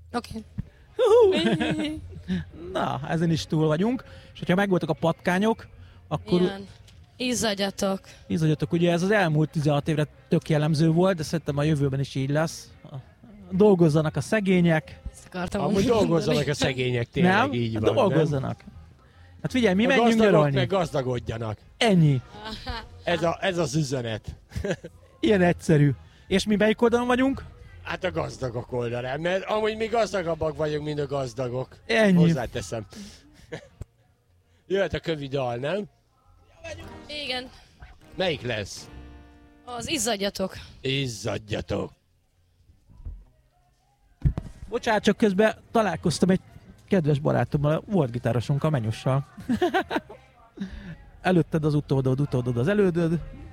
Oké. Na, ezen is túl vagyunk. És hogyha megvoltak a patkányok, akkor Igen. Izzadjatok. izadjatok, ugye ez az elmúlt 16 évre tök jellemző volt, de szerintem a jövőben is így lesz. Dolgozzanak a szegények. Ezt akartam Amúgy mondani. dolgozzanak a szegények, tényleg Nem? így Hát van. dolgozzanak. Hát figyelj, mi A menjünk gazdagok nyaralni. meg gazdagodjanak. Ennyi. Ez az üzenet. Ilyen egyszerű. És mi melyik oldalon vagyunk? Hát a gazdagok oldalán, mert amúgy mi gazdagabbak vagyunk, mint a gazdagok. Ennyi. Hozzáteszem. Jöhet a kövi dal, nem? Igen. Melyik lesz? Az izzadjatok. Izzadjatok. Bocsánat, csak közben találkoztam egy kedves barátommal, volt gitárosunk, a Menyussal. Előtted az utódod az elődöd,